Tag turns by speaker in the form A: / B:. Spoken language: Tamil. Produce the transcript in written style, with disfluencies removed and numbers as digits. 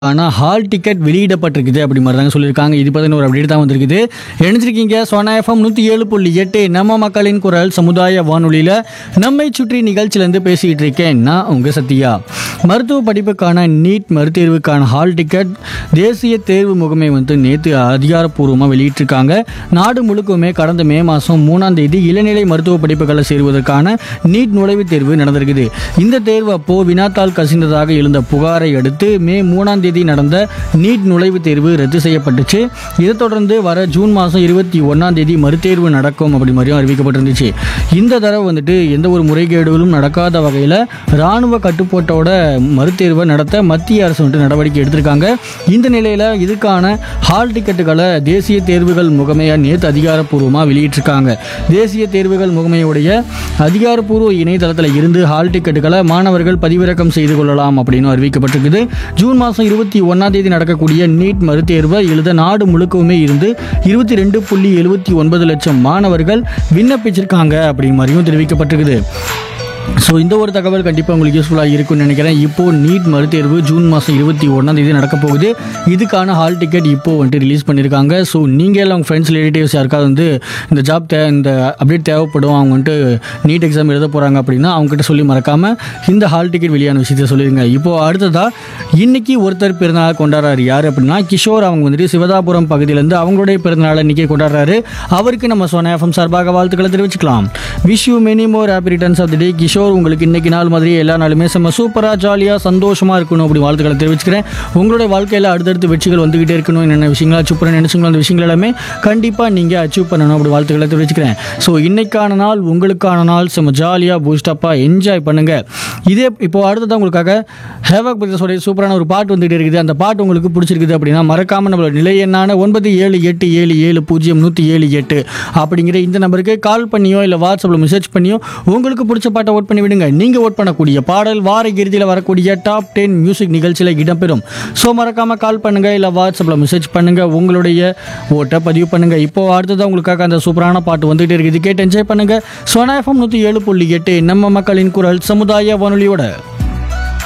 A: ஆனால் ஹால் டிக்கெட் வெளியிடப்பட்டிருக்குது அப்படி மாதிரி தாங்க சொல்லியிருக்காங்க. இது பற்றின ஒரு அப்டேட் தான் வந்திருக்குது. இணைஞ்சிருக்கீங்க சோனா எஃப்எம் 107.8 நம்ம மக்களின் குரல் சமுதாய வானொலியில் நம்மை சுற்றி நிகழ்ச்சியிலேருந்து பேசிகிட்டு இருக்கேன் நான் உங்கள் சத்யா. மருத்துவ படிப்புக்கான நீட் மறுதேர்வுக்கான ஹால் டிக்கெட் தேசிய தேர்வு முகமை நேற்று அதிகாரப்பூர்வமாக வெளியிட்டிருக்காங்க. நாடு முழுக்கவுமே கடந்த மே மாதம் 3ஆம் தேதி இளநிலை மருத்துவ படிப்புகளை சேருவதற்கான நீட் நுழைவுத் தேர்வு நடந்திருக்குது. இந்த தேர்வு அப்போது வினாத்தாள் கசிந்ததாக எழுந்த புகாரை அடுத்து மே 3ஆம் தேதி நடந்த நீட் நுழைவுத் தேர்வு ரத்து செய்யப்பட்டுச்சு. இதைத் தொடர்ந்து வர ஜூன் மாதம் 21ஆம் தேதி மறுதேர்வு நடக்கும் அப்படி மாதிரியும் அறிவிக்கப்பட்டிருந்துச்சு. இந்த தடவை எந்த ஒரு முறைகேடுகளும் நடக்காத வகையில் இராணுவ கட்டுப்பாட்டோட மறுதேர்வை நடத்த மத்திய அரசு நடவடிக்கை எடுத்திருக்காங்க. இந்த நிலையில் இதுக்கான ஹால் டிக்கெட்டுகளை தேசிய தேர்வுகள் முகமையை நேற்று அதிகாரப்பூர்வமாக வெளியிட்டிருக்காங்க. தேசிய தேர்வுகள் முகமையுடைய அதிகாரப்பூர்வ இணையதளத்தில் இருந்து ஹால் டிக்கெட்டுகளை மாணவர்கள் பதிவிறக்கம் செய்து கொள்ளலாம் அப்படின்னு அறிவிக்கப்பட்டிருக்குது. ஜூன் மாதம் 21ஆம் தேதி நடக்கக்கூடிய நீட் மறுதேர்வை எழுத நாடு முழுக்கவுமே இருந்து 22.79 லட்சம் மாணவர்கள் விண்ணப்பிச்சிருக்காங்க அப்படி மாதிரியும் தெரிவிக்கப்பட்டிருக்குது. ஸோ இந்த ஒரு தகவல் கண்டிப்பாக உங்களுக்கு யூஸ்ஃபுல்லாக இருக்கும்னு நினைக்கிறேன். இப்போது நீட் மறுதேர்வு ஜூன் மாதம் 21ஆம் தேதி நடக்க போகுது. இதுக்கான ஹால் டிக்கெட் இப்போது ரிலீஸ் பண்ணியிருக்காங்க. ஸோ நீங்கள் எல்லாம் உங்கள் ஃப்ரெண்ட்ஸ் ரிலேட்டிவ்ஸ் யாருக்காவது இந்த ஜாப் இந்த அப்டேட் தேவைப்படும், அவங்க நீட் எக்ஸாம் எழுத போகிறாங்க அப்படின்னா அவங்ககிட்ட சொல்லி மறக்காமல் இந்த ஹால் டிக்கெட் வெளியான விஷயத்தை சொல்லிடுங்க. இப்போது அடுத்ததாக இன்னைக்கு ஒருத்தர் பிறந்தநாள் கொண்டாடுறாரு. யார் அப்படின்னா கிஷோர். அவங்க சிவதாபுரம் பகுதியிலேருந்து அவங்களுடைய பிறந்தநாளை இன்றைக்கி கொண்டாடுறாரு. அவருக்கு நம்ம சோனா எஃப்எம் சார்பாக வாழ்த்துக்களை தெரிவிச்சுக்கலாம். Wish you many more happy returns of the டே கிஷோர். உங்களுக்கு இன்னைக்கு நாள் மாதிரி எல்லா நாளுமே செம்ம சூப்பராக ஜாலியாக சந்தோஷமாக இருக்கணும் அப்படி வாழ்த்துக்களை தெரிவிச்சுக்கிறேன். உங்களுடைய வாழ்க்கையில் அடுத்தடுத்து வெற்றிகள் வந்துகிட்டே இருக்கணும். என்னென்ன விஷயங்களா அச்சீவ் பண்ண நினைச்சுங்களோ அந்த விஷயங்கள் எல்லாமே கண்டிப்பாக நீங்கள் அச்சீவ் பண்ணணும் அப்படி வாழ்த்துக்களை தெரிவிச்சுக்கிறேன். ஸோ இன்னைக்கான நாள் உங்களுக்கான நாள் செம்ம ஜாலியாக பூஸ்டப்பாக என்ஜாய் பண்ணுங்கள். இதே இப்போ அடுத்ததான் உங்களுக்காக ஹேவாக் பிரதர்ஸோடைய சூப்பரான ஒரு பாட்டு வந்துகிட்டே இருக்குது. அந்த பாட்டு உங்களுக்கு பிடிச்சிருக்குது அப்படின்னா மறக்காமல் நம்மளோட நிலை எண்ணான 9787771078 அப்படிங்கிற இந்த நம்பருக்கு கால் பண்ணியோ இல்லை வாட்ஸ்அப்பில் மெசேஜ் பண்ணியோ உங்களுக்கு பிடிச்ச பாட்டை ஓட் பண்ணி விடுங்க. நீங்கள் ஓட் பண்ணக்கூடிய பாடல் வார இறுதியில் வரக்கூடிய டாப் 10 மியூசிக் நிகழ்ச்சியில் இடம்பெறும். ஸோ மறக்காமல் கால் பண்ணுங்கள் இல்லை வாட்ஸ்அப்பில் மெசேஜ் பண்ணுங்கள், உங்களுடைய ஓட்டை பதிவு பண்ணுங்கள். இப்போ அடுத்ததான் உங்களுக்காக அந்த சூப்பரான பாட்டு வந்துகிட்டே இருக்குது. கேட்டு என்ஜாய் பண்ணுங்கள். சோனா எஃப்எம் 107.8 நம்ம மக்களின் குரல் சமுதாய வானொலியோட